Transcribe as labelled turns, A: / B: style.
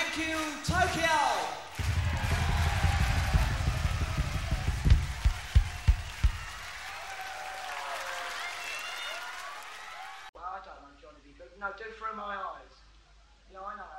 A: Thank you, Tokyo. Well, I don't know, Johnny, but no, do through my eyes. Yeah, I know.